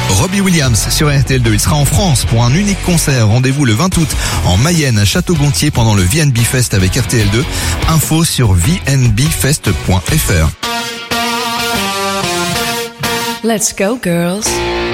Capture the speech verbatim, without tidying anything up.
Robbie Williams sur R T L deux. Il sera en France pour un unique concert. Rendez-vous le vingt août en Mayenne à Château-Gontier pendant le V N B Fest avec R T L deux. Info sur v n b fest point f r. Let's go, girls.